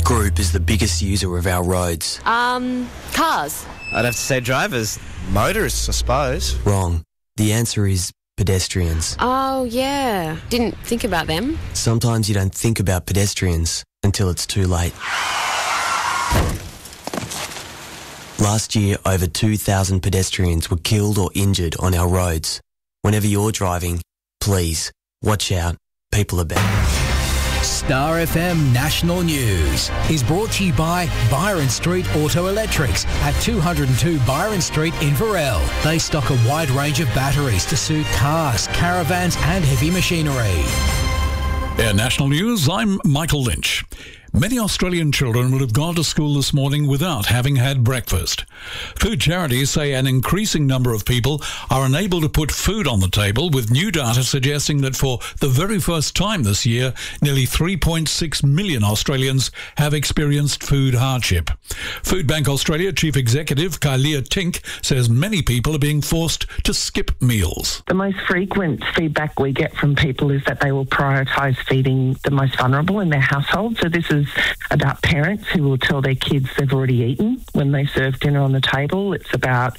group is the biggest user of our roads? Cars. I'd have to say drivers. Motorists, I suppose. Wrong. The answer is pedestrians. Oh, yeah. Didn't think about them. Sometimes you don't think about pedestrians until it's too late. Last year, over 2,000 pedestrians were killed or injured on our roads. Whenever you're driving, please, watch out. People are bad. Star FM National News is brought to you by Byron Street Auto Electrics at 202 Byron Street in Varel. They stock a wide range of batteries to suit cars, caravans and heavy machinery. National News, I'm Michael Lynch. Many Australian children would have gone to school this morning without having had breakfast. Food charities say an increasing number of people are unable to put food on the table, with new data suggesting that for the very first time this year, nearly 3.6 million Australians have experienced food hardship. Food Bank Australia Chief Executive Kylea Tink says many people are being forced to skip meals. The most frequent feedback we get from people is that they will prioritise feeding the most vulnerable in their household. So this is about parents who will tell their kids they've already eaten when they serve dinner on the table. It's about,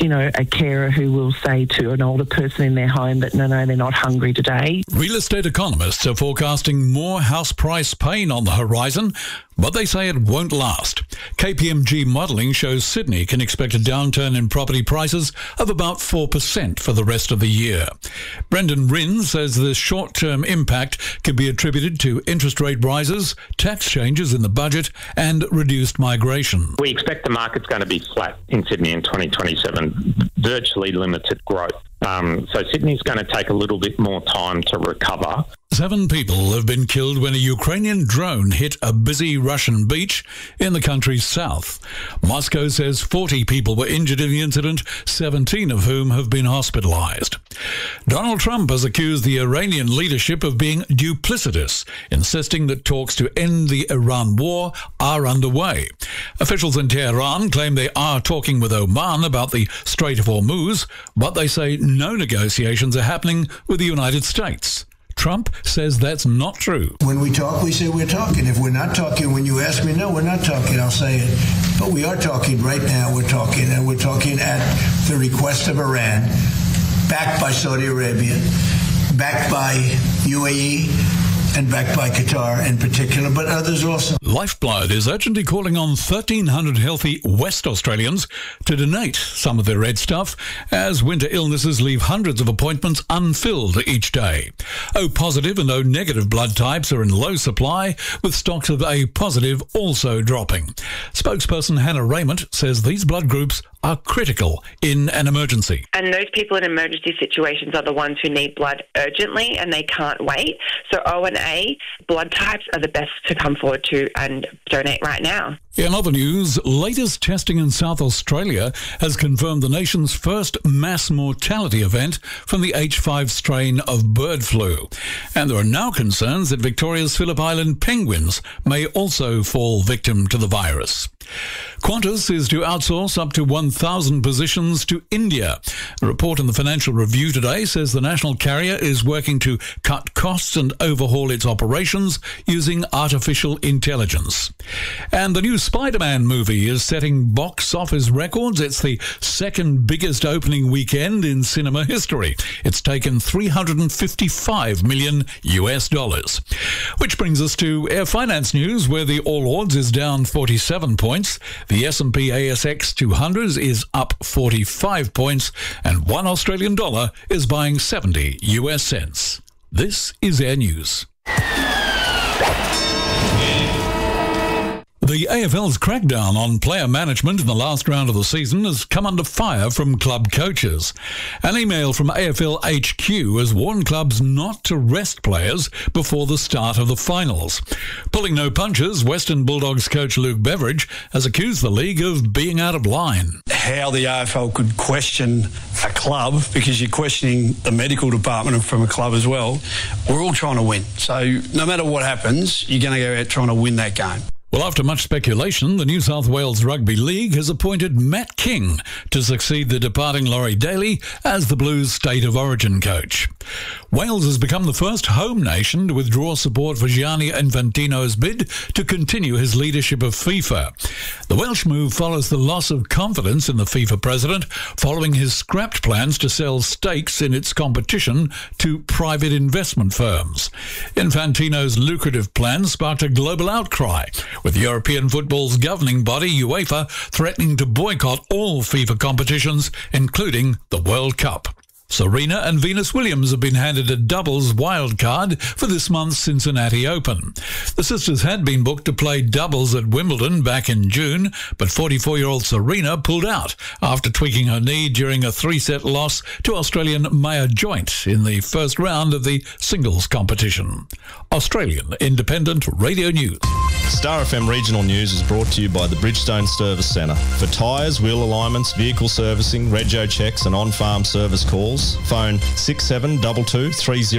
a carer who will say to an older person in their home that, no, they're not hungry today. Real estate economists are forecasting more house price pain on the horizon, but they say it won't last. KPMG modelling shows Sydney can expect a downturn in property prices of about 4% for the rest of the year. Brendan Rinn says the short-term impact can be attributed to interest rate rises, tax changes in the budget and reduced migration. We expect the market's going to be flat in Sydney in 2027, virtually limited growth. So Sydney's going to take a little bit more time to recover. 7 people have been killed when a Ukrainian drone hit a busy Russian beach in the country's south. Moscow says 40 people were injured in the incident, 17 of whom have been hospitalized. Donald Trump has accused the Iranian leadership of being duplicitous, insisting that talks to end the Iran war are underway. Officials in Tehran claim they are talking with Oman about the Strait of Hormuz, but they say no negotiations are happening with the United States. Trump says that's not true. When we talk, we say we're talking. If we're not talking, when you ask me, no, we're not talking, I'll say it. But we are talking right now. We're talking, and we're talking at the request of Iran, backed by Saudi Arabia, backed by UAE, and backed by Qatar in particular, but others also. Lifeblood is urgently calling on 1,300 healthy West Australians to donate some of their red stuff, as winter illnesses leave hundreds of appointments unfilled each day. O positive and O negative blood types are in low supply, with stocks of A positive also dropping. Spokesperson Hannah Raymond says these blood groups are critical in an emergency. And those people in emergency situations are the ones who need blood urgently and they can't wait. So O and A blood types are the best to come forward to and donate right now. In other news, latest testing in South Australia has confirmed the nation's first mass mortality event from the H5 strain of bird flu. And there are now concerns that Victoria's Phillip Island penguins may also fall victim to the virus. Qantas is to outsource up to 1,000 positions to India. A report in the Financial Review today says the national carrier is working to cut costs and overhaul its operations using artificial intelligence. And the new Spider-Man movie is setting box office records. It's the second biggest opening weekend in cinema history. It's taken $355 million US. Which brings us to Air Finance News, where the All Ords is down 47 points. The S&P ASX 200 is up 45 points, and $1 Australian dollar is buying 70 US cents. This is Air News. The AFL's crackdown on player management in the last round of the season has come under fire from club coaches. An email from AFL HQ has warned clubs not to rest players before the start of the finals. Pulling no punches, Western Bulldogs coach Luke Beveridge has accused the league of being out of line. How the AFL could question a club, because you're questioning the medical department from a club as well. We're all trying to win. So no matter what happens, you're going to go out trying to win that game. Well, after much speculation, the New South Wales Rugby League has appointed Matt King to succeed the departing Laurie Daly as the Blues State of Origin coach. Wales has become the first home nation to withdraw support for Gianni Infantino's bid to continue his leadership of FIFA. The Welsh move follows the loss of confidence in the FIFA president following his scrapped plans to sell stakes in its competition to private investment firms. Infantino's lucrative plan sparked a global outcry, with European football's governing body, UEFA, threatening to boycott all FIFA competitions, including the World Cup. Serena and Venus Williams have been handed a doubles wildcard for this month's Cincinnati Open. The sisters had been booked to play doubles at Wimbledon back in June, but 44-year-old Serena pulled out after tweaking her knee during a 3-set loss to Australian Maya Joint in the first round of the singles competition. Australian Independent Radio News. Star FM Regional News is brought to you by the Bridgestone Service Centre. For tyres, wheel alignments, vehicle servicing, rego checks and on-farm service calls, phone 6722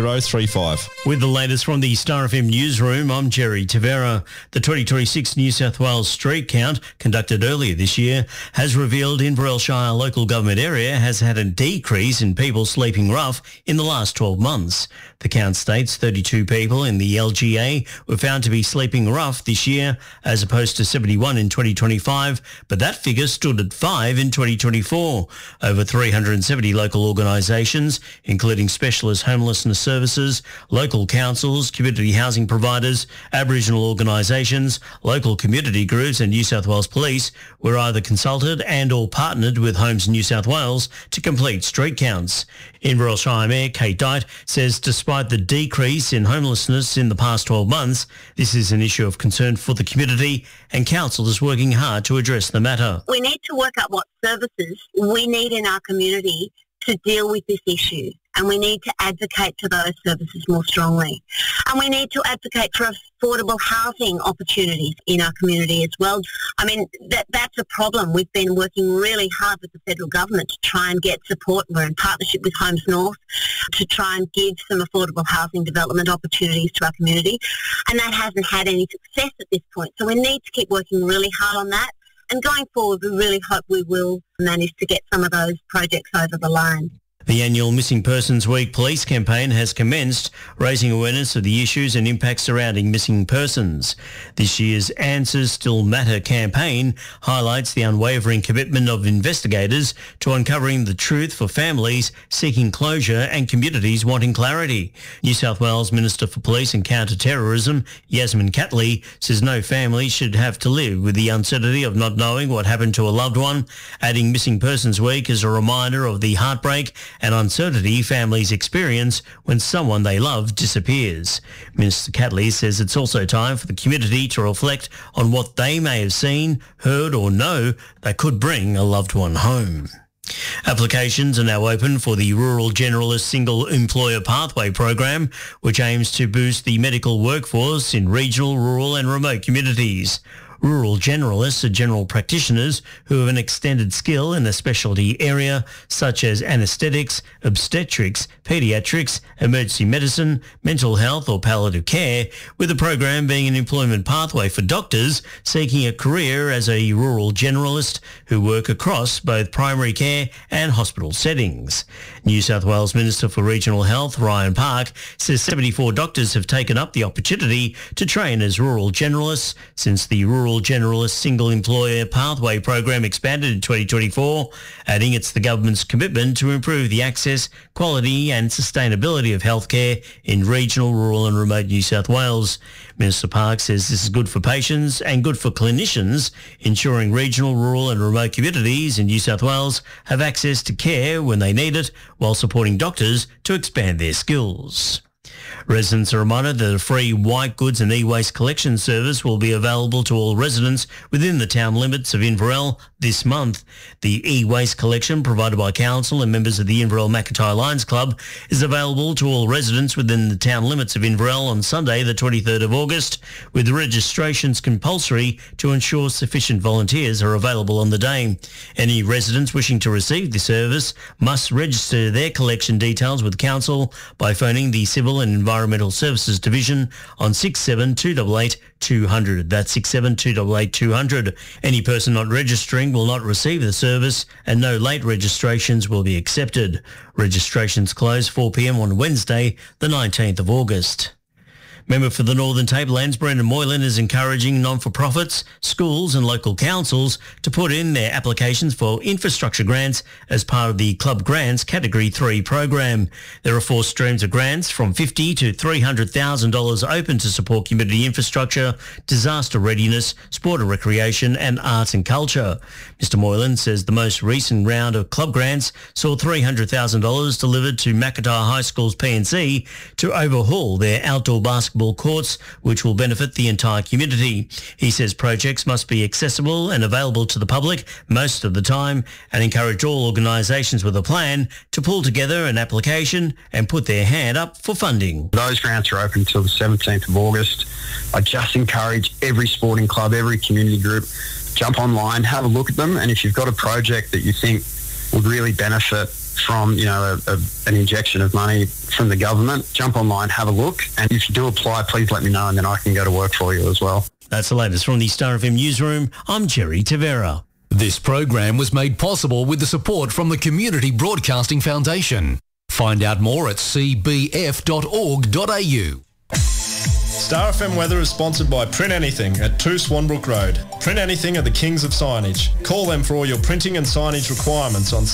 3035. With the latest from the Star FM newsroom, I'm Jerry Tavera. The 2026 New South Wales street count, conducted earlier this year, has revealed Inverell Shire local government area has had a decrease in people sleeping rough in the last 12 months. The count states 32 people in the LGA were found to be sleeping rough this year, as opposed to 71 in 2025, but that figure stood at 5 in 2024. Over 370 local organisations, including specialist homelessness services, local councils, community housing providers, Aboriginal organisations, local community groups and New South Wales Police, were either consulted and or partnered with Homes New South Wales to complete street counts. Inverell Shire Mayor Kate Dyte says despite the decrease in homelessness in the past 12 months, this is an issue of concern for the community and council is working hard to address the matter. We need to work out what services we need in our community to deal with this issue, and we need to advocate for those services more strongly. And we need to advocate for affordable housing opportunities in our community as well. I mean, that's a problem. We've been working really hard with the federal government to try and get support. We're in partnership with Homes North to try and give some affordable housing development opportunities to our community, and that hasn't had any success at this point. So we need to keep working really hard on that. And going forward, we really hope we will manage to get some of those projects over the line. The annual Missing Persons Week police campaign has commenced, raising awareness of the issues and impacts surrounding missing persons. This year's Answers Still Matter campaign highlights the unwavering commitment of investigators to uncovering the truth for families seeking closure and communities wanting clarity. New South Wales Minister for Police and Counter-Terrorism, Yasmin Catley, says no family should have to live with the uncertainty of not knowing what happened to a loved one, adding Missing Persons Week as a reminder of the heartbreak and uncertainty families experience when someone they love disappears. Minister Catley says it's also time for the community to reflect on what they may have seen, heard or know that could bring a loved one home. Applications are now open for the Rural Generalist Single Employer Pathway program, which aims to boost the medical workforce in regional, rural and remote communities. Rural generalists are general practitioners who have an extended skill in a specialty area such as anaesthetics, obstetrics, paediatrics, emergency medicine, mental health or palliative care, with the program being an employment pathway for doctors seeking a career as a rural generalist who work across both primary care and hospital settings. New South Wales Minister for Regional Health, Ryan Park, says 74 doctors have taken up the opportunity to train as rural generalists since the Rural Generalist Single Employer Pathway program expanded in 2024, adding it's the government's commitment to improve the access, quality and sustainability of healthcare in regional, rural and remote New South Wales. Minister Park says this is good for patients and good for clinicians, ensuring regional, rural and remote communities in New South Wales have access to care when they need it, while supporting doctors to expand their skills. Residents are reminded that a free white goods and e-waste collection service will be available to all residents within the town limits of Inverell this month. The e-waste collection provided by Council and members of the Inverell Macintyre Lions Club is available to all residents within the town limits of Inverell on Sunday the 23rd of August, with registrations compulsory to ensure sufficient volunteers are available on the day. Any residents wishing to receive the service must register their collection details with Council by phoning the Civil Social and Environmental Services Division on 67288 200. That's 67288 200. Any person not registering will not receive the service and no late registrations will be accepted. Registrations close 4 p.m. on Wednesday, the 19th of August. Member for the Northern Tablelands, Brendan Moylan, is encouraging non-for-profits, schools and local councils to put in their applications for infrastructure grants as part of the Club Grants Category 3 program. There are 4 streams of grants from $50,000 to $300,000 open to support community infrastructure, disaster readiness, sport and recreation and arts and culture. Mr Moylan says the most recent round of Club Grants saw $300,000 delivered to McIntyre High School's P&C to overhaul their outdoor basketball courts, which will benefit the entire community. He says projects must be accessible and available to the public most of the time and encourage all organisations with a plan to pull together an application and put their hand up for funding. Those grants are open until the 17th of August. I just encourage every sporting club, every community group, jump online, have a look at them, and if you've got a project that you think would really benefit from, an injection of money from the government, jump online, have a look, and if you do apply, please let me know and then I can go to work for you as well. That's the latest from the Star FM newsroom. I'm Jerry Tavera. This program was made possible with the support from the Community Broadcasting Foundation. Find out more at cbf.org.au. Star FM weather is sponsored by Print Anything at 2 Swanbrook Road. Print Anything are the kings of signage. Call them for all your printing and signage requirements on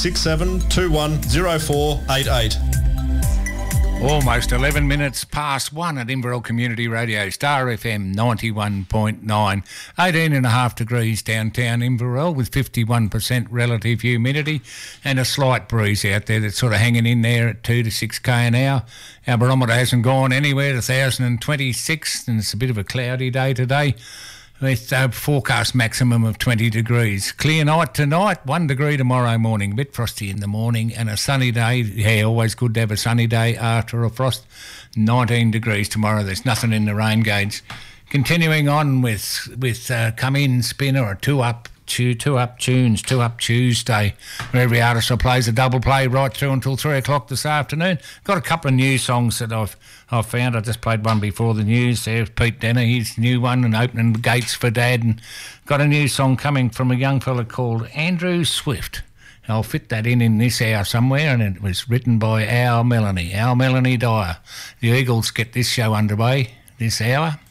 67210488. Almost 11 minutes past 1 at Inverell Community Radio, Star FM 91.9. 18.5 degrees downtown Inverell with 51% relative humidity and a slight breeze out there that's sort of hanging in there at 2 to 6k an hour. Our barometer hasn't gone anywhere to 1,026 and it's a bit of a cloudy day today with a forecast maximum of 20 degrees. Clear night tonight, 1 degree tomorrow morning, a bit frosty in the morning and a sunny day. Yeah, always good to have a sunny day after a frost. 19 degrees tomorrow. There's nothing in the rain gauge. Continuing on with Come In Spinner, or Two Up Tunes, Two Up Tuesday, where every artist plays a double play right through until 3 o'clock this afternoon. Got a couple of new songs that I've found. I just played one before the news. There's Pete Denner, his new one, and Opening the Gates for Dad. And got a new song coming from a young fella called Andrew Swift. I'll fit that in this hour somewhere, and it was written by Al Melanie Dyer. The Eagles get this show underway this hour.